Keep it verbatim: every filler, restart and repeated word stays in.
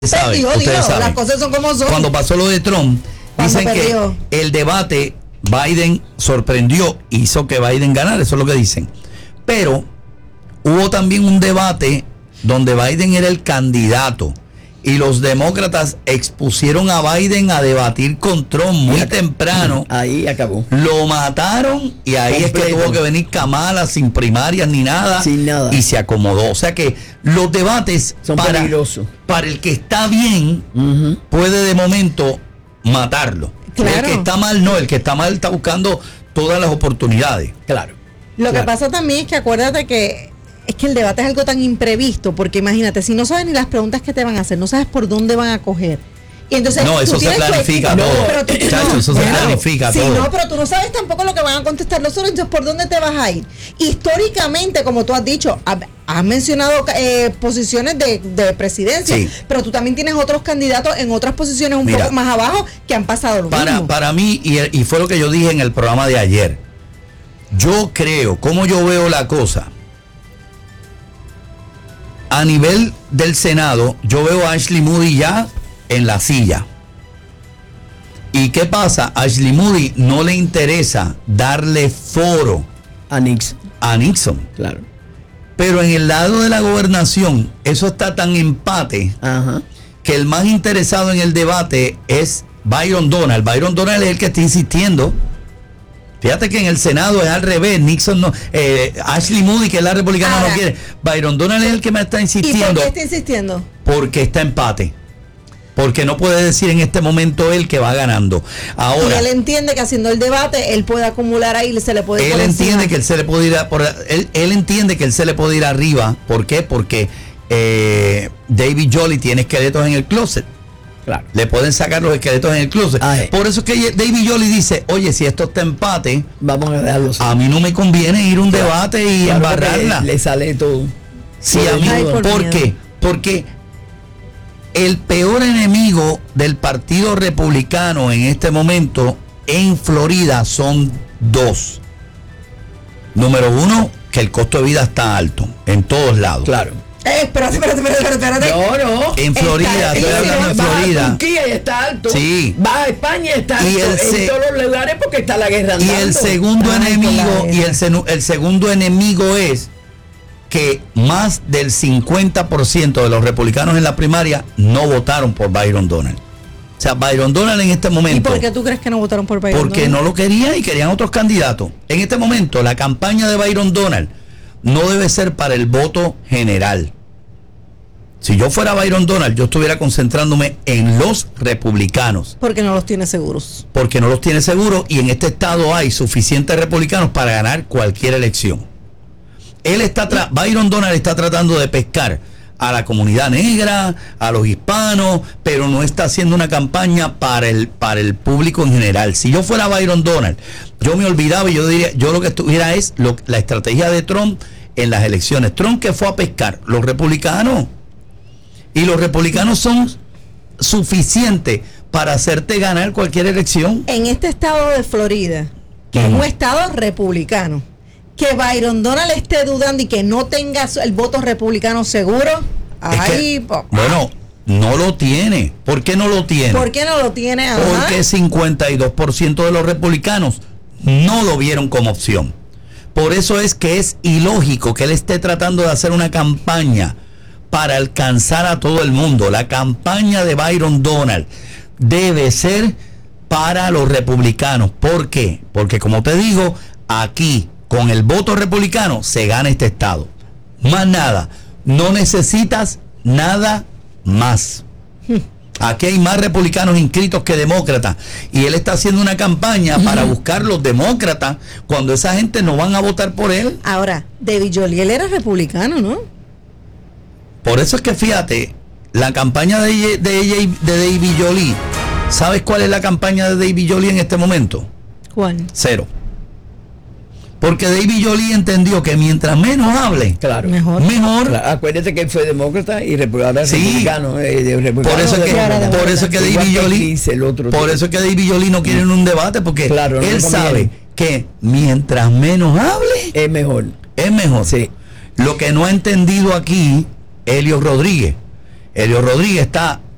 saben, perdió, ustedes digo, saben. las cosas son como son. Cuando pasó lo de Trump, Cuando dicen perdió. que el debate Biden sorprendió, hizo que Biden ganara, eso es lo que dicen. Pero hubo también un debate donde Biden era el candidato y los demócratas expusieron a Biden a debatir con Trump muy Y acá, temprano. Ahí acabó. Lo mataron y ahí Completo. es que tuvo que venir Kamala sin primarias ni nada. Sin nada. Y se acomodó. O sea que los debates Son para, peligrosos. para el que está bien Uh-huh. puede de momento matarlo. Claro. El que está mal no, el que está mal está buscando todas las oportunidades. Claro. Lo Claro. que pasa también es que acuérdate que es que el debate es algo tan imprevisto, porque imagínate, si no sabes ni las preguntas que te van a hacer, no sabes por dónde van a coger. Y entonces, No, tú eso se tienes tu planifica equipo. todo. No, pero tú- Chacho, no, eso se bueno, planifica sí, todo. no, pero tú no sabes tampoco lo que van a contestar los otros, entonces por dónde te vas a ir. Históricamente, como tú has dicho, ha- has mencionado eh, posiciones de, de presidencia, Sí. pero tú también tienes otros candidatos en otras posiciones un Mira, poco más abajo que han pasado lo Para, mismo. para mí, y, y fue lo que yo dije en el programa de ayer, yo creo, como yo veo la cosa, a nivel del Senado, yo veo a Ashley Moody ya en la silla. ¿Y qué pasa? A Ashley Moody no le interesa darle foro A Nixon. a Nixon. Claro. Pero en el lado de la gobernación, eso está tan empate Ajá. que el más interesado en el debate es Byron Donald. Byron Donald es el que está insistiendo. Fíjate que en el Senado es al revés. Nixon no, eh, Ashley Moody, que es la republicana, Ahora, no quiere. Byron Donald es el que me está ¿Y por insistiendo qué está insistiendo? porque está empate. Porque no puede decir en este momento él que va ganando. Ahora, Y él entiende que haciendo el debate él puede acumular ahí, se le puede él por encima. entiende que él se le puede ir a, por, él, él entiende que él se le puede ir arriba. ¿Por qué? Porque eh, David Jolley tiene esqueletos en el closet. Claro. Le pueden sacar los esqueletos en el closet. Ay. Por eso es que David Jolley dice, oye, si esto está empate, Vamos a dejarlo así. a mí no me conviene ir a un Claro. debate y Claro, porque embarrarla. Le, le sale todo. Sí, todo a mí, Ay, por ¿por miedo. qué? Porque el peor enemigo del Partido Republicano en este momento en Florida son dos. Número uno, que el costo de vida está alto en todos lados. Claro. Eh, espérate, espérate, espérate, espérate. No, no. En Florida, Está- estoy sí, hablando de Vas a Florida. Turquía y está alto. Sí. Vas a España y está Y alto. el se- En todos los lugares porque está la guerra Y andando. el segundo Ay, con la enemigo, y guerra. el, senu- el segundo enemigo es que más del cincuenta por ciento de los republicanos en la primaria no votaron por Byron Donald. O sea, Byron Donald en este ¿Y momento, por qué tú crees que no votaron por Biden? porque no lo querían y querían otros candidatos. En este momento, la campaña de Byron Donald no debe ser para el voto general. Si yo fuera Byron Donald, yo estuviera concentrándome en los republicanos, Porque no los tiene seguros. porque no los tiene seguros y en este estado hay suficientes republicanos para ganar cualquier elección. Él está tra- Byron Donald está tratando de pescar a la comunidad negra, a los hispanos, pero no está haciendo una campaña para el para el público en general. Si yo fuera Byron Donald, yo me olvidaba y yo diría, yo lo que estuviera es lo- la estrategia de Trump en las elecciones. Trump, que fue a pescar los republicanos, y los republicanos son suficientes para hacerte ganar cualquier elección. En este estado de Florida, que es Ujú. un estado republicano, que Byron Donald esté dudando y que no tenga el voto republicano seguro, Es que, ahí, po- bueno, no lo tiene. ¿Por qué no lo tiene? ¿por qué no lo tiene? Ajá. Porque cincuenta y dos por ciento de los republicanos no lo vieron como opción. Por eso es que es ilógico que él esté tratando de hacer una campaña para alcanzar a todo el mundo. La campaña de Byron Donald debe ser para los republicanos. ¿Por qué? Porque, como te digo, aquí con el voto republicano se gana este estado. Más nada. No necesitas nada más. Aquí hay más republicanos inscritos que demócratas. Y él está haciendo una campaña para buscar los demócratas cuando esa gente no van a votar por él. Ahora, David Jolley, él era republicano, ¿no? Por eso es que fíjate, la campaña de, de, de David Jolley, ¿sabes cuál es la campaña de David Jolley en este momento? ¿Cuál? Cero. Porque David Jolley entendió que mientras menos hable, Claro. Mejor. mejor. Claro, acuérdate que él fue demócrata y repu- ahora es Sí. republicano. eh, de republicano, Por eso es que, demócrata. por eso es que Igual David que Jolley, Chris, el otro por tipo. eso es que David Jolley no quiere en un debate, porque Claro, no él le conviene. sabe que mientras menos hable, Es mejor. es mejor. Sí. Lo que no ha entendido aquí, Elio Rodríguez. Elio Rodríguez está